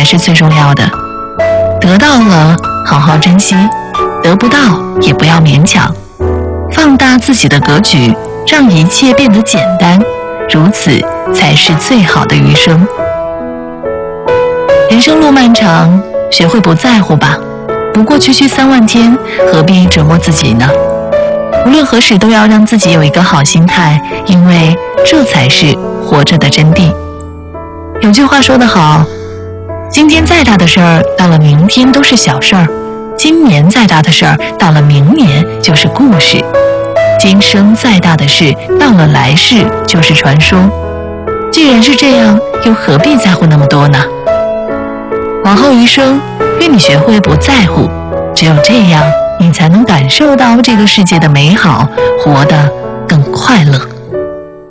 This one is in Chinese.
才是最重要的。得到了，好好珍惜；得不到，也不要勉强。放大自己的格局，让一切变得简单，如此才是最好的余生。人生路漫长，学会不在乎吧。不过区区3万天，何必折磨自己呢？无论何时都要让自己有一个好心态，因为这才是活着的真谛。有句话说得好，今天再大的事儿，到了明天都是小事儿；今年再大的事儿，到了明年就是故事；今生再大的事，到了来世就是传说。既然是这样，又何必在乎那么多呢？往后余生，愿你学会不在乎，只有这样，你才能感受到这个世界的美好，活得更快乐。